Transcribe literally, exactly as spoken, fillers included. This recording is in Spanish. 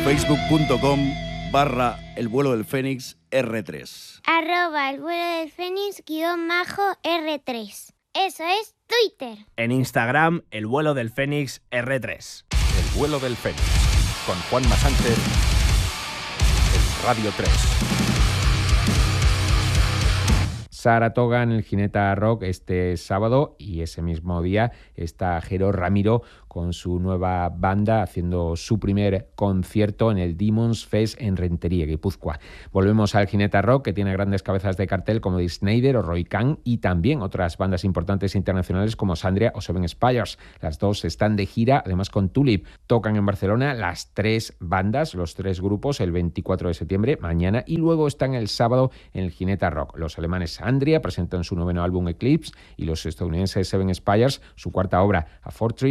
facebook.com barra el vuelo del Fénix R tres. Arroba el vuelo del Fénix guión majo R tres. Eso es Twitter. En Instagram, el vuelo del Fénix R tres. El vuelo del Fénix, con Juanma Sánchez, en Radio tres. Saratoga en el Gineta Rock este sábado, y ese mismo día está Jero Ramiro con su nueva banda haciendo su primer concierto en el Demons Fest en Rentería, Guipúzcoa. Volvemos al Gineta Rock, que tiene grandes cabezas de cartel como Dee Snider o Roy Khan, y también otras bandas importantes internacionales como Sandria o Seven Spires. Las dos están de gira, además con Tulip. Tocan en Barcelona las tres bandas, los tres grupos, el veinticuatro de septiembre, mañana, y luego están el sábado en el Gineta Rock. Los alemanes Sandria presentan su noveno álbum Eclipse, y los estadounidenses Seven Spires su cuarta obra, A Fortress,